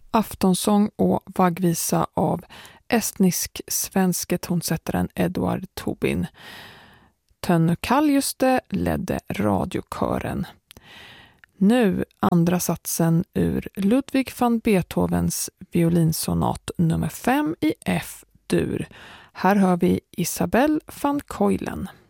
aftonsång och vaggvisa av estnisk-svenske tonsättaren Eduard Tobin. Tönny Kaljuste ledde radiokören. Nu andra satsen ur Ludwig van Beethovens violinsonat nummer 5 i F-dur. Här hör vi Isabelle van Keulen.